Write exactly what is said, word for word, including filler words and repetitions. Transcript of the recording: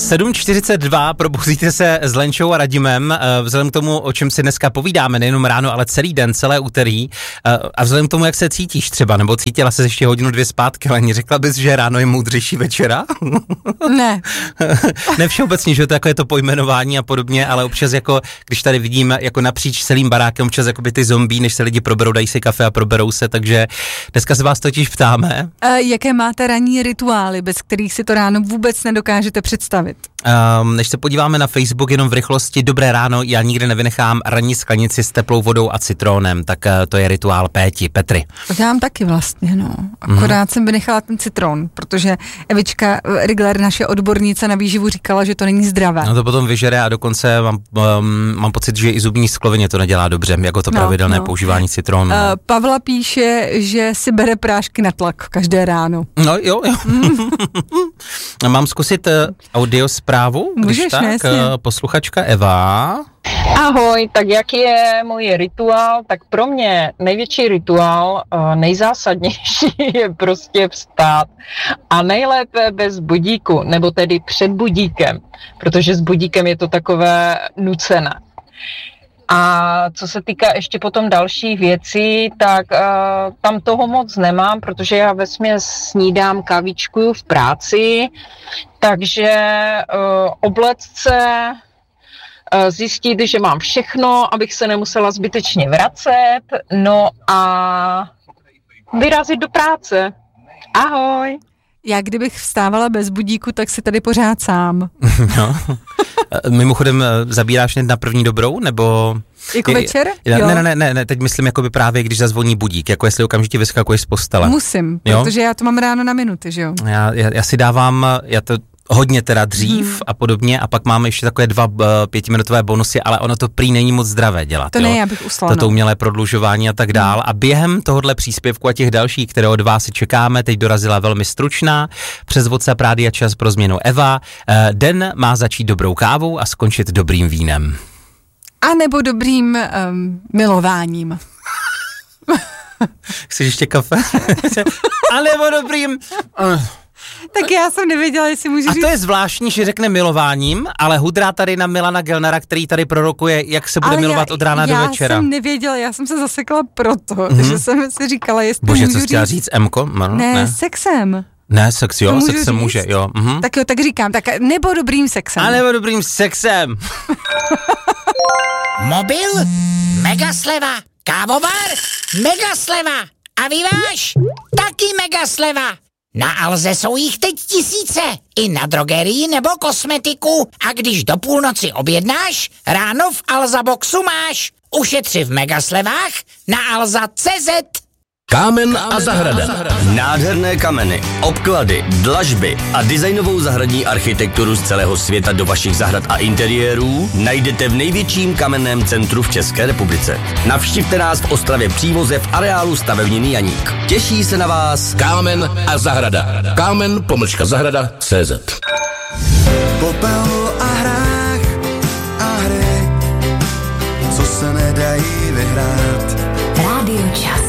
sedm čtyřicet dva, probuzíte se s Lenčou a Radimem, vzhledem k tomu, o čem si dneska povídáme, nejenom ráno, ale celý den, celé úterý, a vzhledem k tomu, jak se cítíš třeba, nebo cítila se ještě hodinu, dvě zpátky, Leni, řekla bys, že ráno je moudřejší večera? Ne. Ne všeobecně, že to jako je to pojmenování a podobně, ale občas jako, když tady vidíme jako napříč celým barákem, občas jako by ty zombí, než se lidi proberou, dají si kafe a proberou se, takže dneska se vás totiž ptáme. A jaké máte ranní rituály, bez kterých si to ráno vůbec nedokážete představit? Um, než se podíváme na Facebook, jenom v rychlosti, dobré ráno, já nikdy nevynechám ranní sklenici s teplou vodou a citrónem, tak uh, to je rituál Péti. Petry. To dělám taky vlastně, no. Akorát mm. jsem vynechala ten citron, protože Evička Rigler, naše odbornice na výživu, říkala, že to není zdravé. No to potom vyžere a dokonce mám, um, mám pocit, že i zubní sklovině to nedělá dobře, jako to no, pravidelné no. používání citronu. Uh, Pavla píše, že si bere prášky na tlak každé ráno. No jo, jo. Mm. Mám zkusit uh, audio zprávu, Můžeš, když tak, nesně. Posluchačka Eva. Ahoj, tak jaký je můj rituál? Tak pro mě největší rituál, nejzásadnější je prostě vstát a nejlépe bez budíku, nebo tedy před budíkem, protože s budíkem je to takové nucené. A co se týká ještě potom dalších věcí, tak uh, tam toho moc nemám, protože já vesměs snídám, kavičkuju v práci, takže uh, obléct se, uh, zjistit, že mám všechno, abych se nemusela zbytečně vracet, no a vyrazit do práce. Ahoj! Já kdybych vstávala bez budíku, tak si tady pořád sám. No. Mimochodem, zabíráš hned na první dobrou, nebo... Jako je, večer? Je, ne, ne, ne, ne, teď myslím jakoby právě, když zazvoní budík, jako jestli okamžitě vyskakuješ z postele. Musím, jo? Protože já to mám ráno na minuty, že jo? Já, já, já si dávám, já to hodně teda dřív hmm. a podobně a pak máme ještě takové dva uh, pětiminutové bonusy, ale ono to prý není moc zdravé dělat. To jo? ne, já bych uslala. Toto umělé prodlužování a tak dál. Hmm. A během tohohle příspěvku a těch dalších, které od vás si čekáme, teď dorazila velmi stručná, přes WhatsApp Rádia Čas pro změnu Eva. Uh, den má začít dobrou kávou a skončit dobrým vínem. A nebo dobrým um, milováním. Chceš ještě kafe? A nebo dobrým... Tak já jsem nevěděla, jestli můžu A říct... to je zvláštní, že řekne milováním, ale hudrá tady na Milana Gelnera, který tady prorokuje, jak se bude ale milovat já, od rána do večera. Já jsem nevěděla, já jsem se zasekla proto, mm-hmm. že jsem si říkala, jestli Bože, můžu co jsi chtěla říct... říct, Emko? No, ne, ne, sexem. Ne, sex, jo, můžu sexem říct? může, jo. Mhm. Tak jo, tak říkám, tak nebo dobrým sexem. A nebo dobrým sexem. Mobil? Mega sleva. Kávovar? Mega sleva. A vyváž? Taky mega sleva. Na Alze jsou jich teď tisíce. I na drogerii nebo kosmetiku. A když do půlnoci objednáš, ráno v Alza Boxu máš. Ušetři v megaslevách na alza tečka cé zet. Kámen a zahrada. a zahrada. Nádherné kameny, obklady, dlažby a designovou zahradní architekturu z celého světa do vašich zahrad a interiérů najdete v největším kamenném centru v České republice. Navštivte nás v Ostravě Přívoze v areálu stavebniny Janík. Těší se na vás Kámen a zahrada. Kámen pomlčka zahrada tečka cé zet. Popel a hrách a hry, co se nedají vyhrát. Rádio Čas.